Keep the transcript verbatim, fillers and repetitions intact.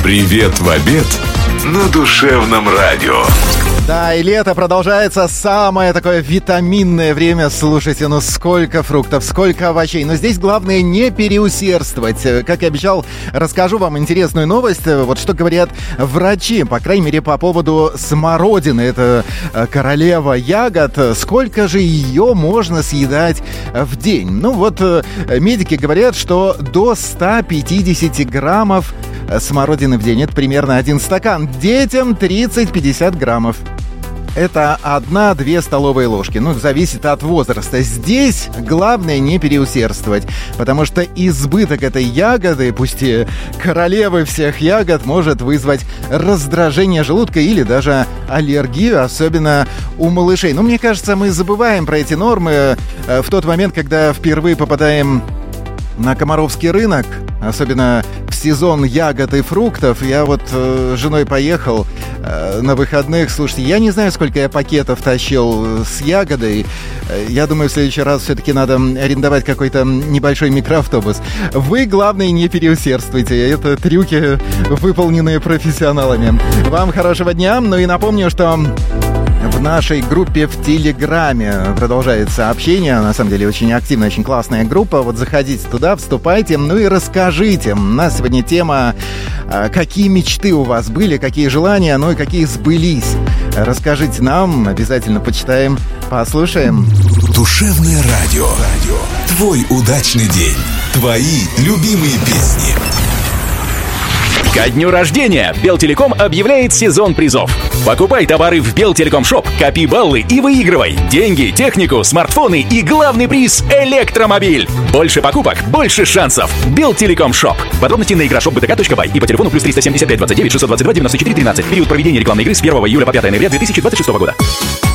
Привет в обед на душевном радио. Да, и лето продолжается, самое такое витаминное время. Слушайте, ну сколько фруктов, сколько овощей. Но здесь главное не переусердствовать. Как я обещал, расскажу вам интересную новость. Вот что говорят врачи, по крайней мере, по поводу смородины. Это королева ягод. Сколько же ее можно съедать в день? Ну вот, медики говорят, что до ста пятидесяти граммов смородины в день. Это примерно один стакан. Детям тридцать-пятьдесят граммов. Это одна-две столовые ложки. Ну, зависит от возраста. Здесь главное не переусердствовать, потому что избыток этой ягоды, пусть и королевы всех ягод, может вызвать раздражение желудка или даже аллергию, особенно у малышей. Но мне кажется, мы забываем про эти нормы в тот момент, когда впервые попадаем на Комаровский рынок, особенно в сезон ягод и фруктов. Я вот э, с женой поехал э, на выходных. Слушайте, я не знаю, сколько я пакетов тащил с ягодой. Я думаю, в следующий раз все-таки надо арендовать какой-то небольшой микроавтобус. Вы, главное, не переусердствуйте. Это трюки, выполненные профессионалами. Вам хорошего дня. Ну и напомню, что в нашей группе в Телеграме продолжается общение. На самом деле очень активная, очень классная группа. Вот заходите туда, вступайте, ну и расскажите. У нас сегодня тема, какие мечты у вас были, какие желания, ну и какие сбылись. Расскажите нам, обязательно почитаем, послушаем. Душевное радио. Твой удачный день. Твои любимые песни. Ко дню рождения Белтелеком объявляет сезон призов. Покупай товары в Белтелеком Шоп, копи баллы и выигрывай деньги, технику, смартфоны и главный приз – электромобиль. Больше покупок, больше шансов. Белтелеком Шоп. Подробности на игра шоп бэ тэ ка точка бай и по телефону плюс триста семьдесят пять двадцать девять шестьсот двадцать два девяносто четыре тринадцать. Период проведения рекламной игры с первого июля по пятое ноября две тысячи двадцать шестого года.